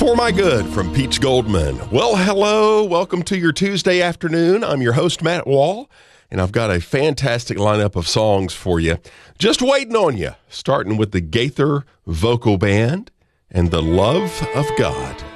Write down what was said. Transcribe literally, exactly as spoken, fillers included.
For My Good from Peach Goldman. Well, hello. Welcome to your Tuesday afternoon. I'm your host, Matt Wall, and I've got a fantastic lineup of songs for you. Just waiting on you, starting with the Gaither Vocal Band and The Love of God.